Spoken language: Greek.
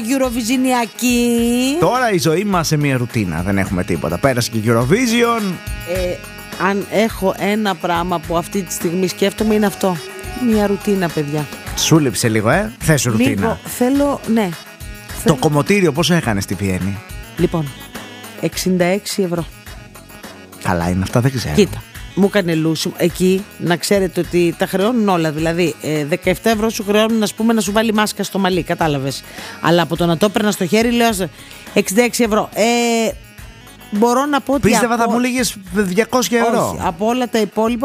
Eurovisionιακή. Τώρα η ζωή μας σε μια ρουτίνα. Δεν έχουμε τίποτα. Πέρασε και Eurovision. Αν έχω ένα πράγμα που αυτή τη στιγμή σκέφτομαι είναι αυτό. Μια ρουτίνα, παιδιά. Σου λείψε λίγο, θες ρουτίνα. Λίγο, θέλω, ναι. Το κομμωτήριο πόσο έκανε στη Βιέννη? Λοιπόν, 66 ευρώ. Καλά είναι αυτά, δεν ξέρω. Κοίτα, μου έκανε λούσου. Εκεί να ξέρετε ότι τα χρεώνουν όλα. Δηλαδή, 17 ευρώ σου χρεώνουν, ας πούμε, να σου βάλει μάσκα στο μαλλί. Κατάλαβες. Αλλά από το να το έπαιρνα στο χέρι, λέω 66 ευρώ. Μπορώ να πω ότι. Πίστευα θα μου λέγες 200 ευρώ. Όχι, από όλα τα υπόλοιπα.